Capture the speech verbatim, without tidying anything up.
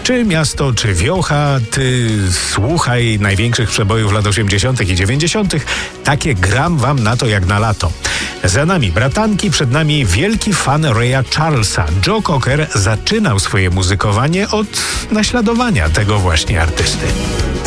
Czy miasto, czy wiocha, ty słuchaj największych przebojów lat osiemdziesiątych i dziewięćdziesiątych. Takie gram wam na to jak na lato. Za nami bratanki, przed nami wielki fan Raya Charlesa. Joe Cocker zaczynał swoje muzykowanie od naśladowania tego właśnie artysty.